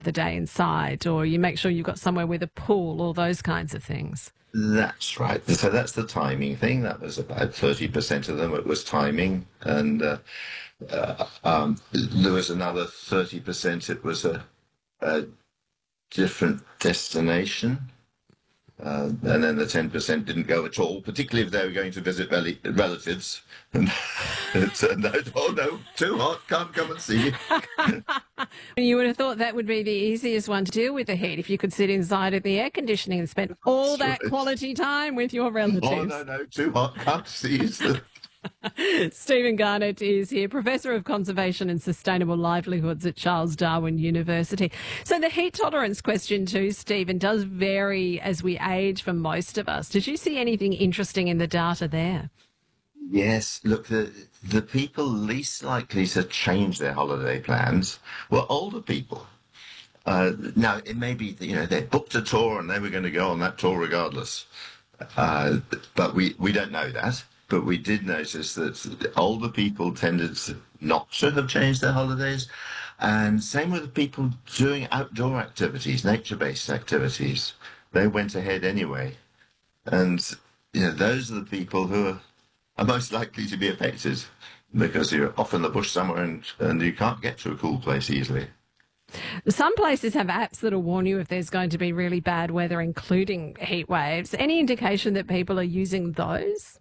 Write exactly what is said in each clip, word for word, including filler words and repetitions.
the day inside, or you make sure you've got somewhere with a pool, all those kinds of things. That's right. So that's the timing thing. That was about thirty percent of them. It was timing. And uh, uh, um, there was another thirty percent. It was a, a different destination. Uh, and then the ten percent didn't go at all, particularly if they were going to visit rel- relatives. And it turned out, oh no, too hot, can't come and see you. You would have thought that would be the easiest one to deal with the heat, if you could sit inside of the air conditioning and spend all that quality time with your relatives. Oh, no, no, too hot, can't see you. Stephen Garnett is here, Professor of Conservation and Sustainable Livelihoods at Charles Darwin University. So the heat tolerance question too, Stephen, does vary as we age for most of us. Did you see anything interesting in the data there? Yes, look, the the people least likely to change their holiday plans were older people. Uh, now, it may be that, you know, they booked a tour and they were going to go on that tour regardless. Uh, but we, we don't know that. But we did notice that older people tended to not to have changed their holidays. And same with the people doing outdoor activities, nature-based activities. They went ahead anyway. And, you know, those are the people who are, are most likely to be affected, because you're off in the bush somewhere and, and you can't get to a cool place easily. Some places have apps that'll warn you if there's going to be really bad weather, including heat waves. Any indication that people are using those?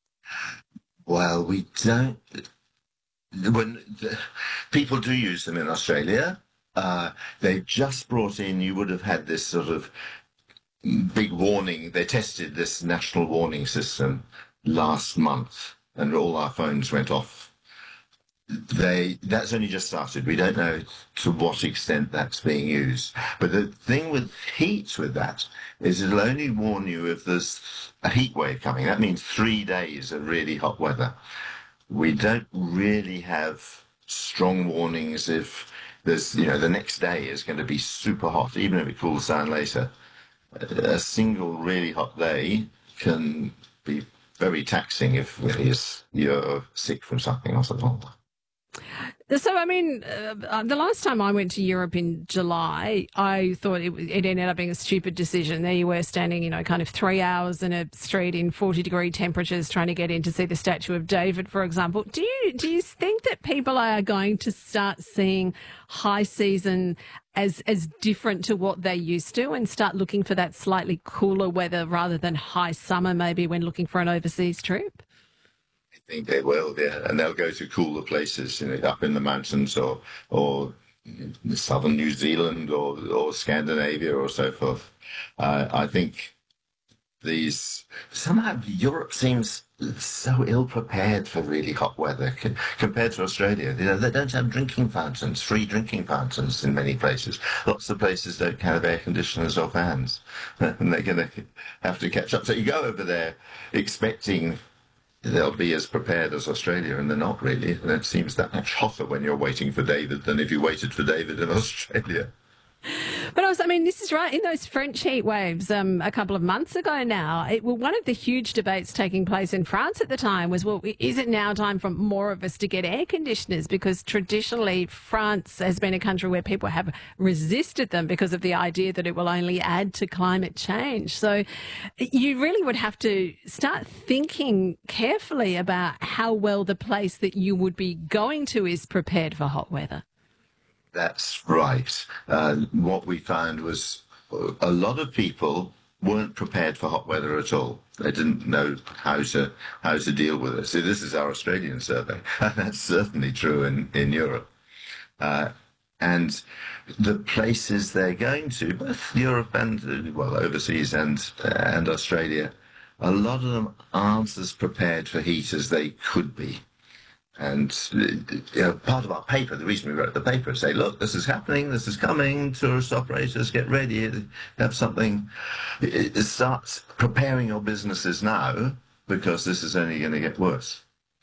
Well, we don't. When the, people do use them in Australia, uh, they've just brought in, you would have had this sort of big warning. They tested this national warning system last month, and all our phones went off. They that's only just started. We don't know to what extent that's being used. But the thing with heat with that is it'll only warn you if there's a heat wave coming. That means three days of really hot weather. We don't really have strong warnings if there's, you know, the next day is going to be super hot, even if it cools down later. A single really hot day can be very taxing if you're sick from something or something like that. So, I mean, uh, the last time I went to Europe in July, I thought it, it ended up being a stupid decision. There you were standing, you know, kind of three hours in a street in forty degree temperatures trying to get in to see the Statue of David, for example. Do you, do you think that people are going to start seeing high season as, as different to what they used to and start looking for that slightly cooler weather rather than high summer maybe when looking for an overseas trip? I think they will, yeah, and they'll go to cooler places, you know, up in the mountains or or southern New Zealand or or Scandinavia or so forth. Uh, I think these somehow Europe seems so ill prepared for really hot weather c- compared to Australia. You know, they don't have drinking fountains, free drinking fountains in many places. Lots of places don't have air conditioners or fans, and they're going to have to catch up. So you go over there expecting they'll be as prepared as Australia, and they're not really. And it seems that much hotter when you're waiting for David than if you waited for David in Australia. But I was, I mean, this is right. In those French heat waves um, a couple of months ago now, it, well, one of the huge debates taking place in France at the time was, well, is it now time for more of us to get air conditioners? Because traditionally France has been a country where people have resisted them because of the idea that it will only add to climate change. So you really would have to start thinking carefully about how well the place that you would be going to is prepared for hot weather. That's right. Uh, what we found was a lot of people weren't prepared for hot weather at all. They didn't know how to how to deal with it. So this is our Australian survey, and that's certainly true in, in Europe. Uh, and the places they're going to, both Europe and, well, overseas and, and Australia, a lot of them aren't as prepared for heat as they could be. And you know, part of our paper, the reason we wrote the paper is say, look, this is happening, this is coming, tourist operators, get ready, have something. It, it starts preparing your businesses now, because this is only going to get worse.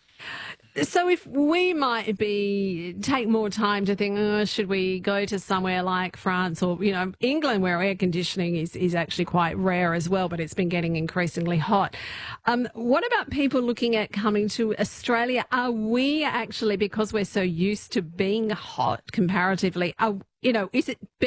So if we might be take more time to think, oh, should we go to somewhere like France or, you know, England, where air conditioning is, is actually quite rare as well, but it's been getting increasingly hot. Um, what about people looking at coming to Australia? Are we actually, because we're so used to being hot comparatively, are, you know, is it better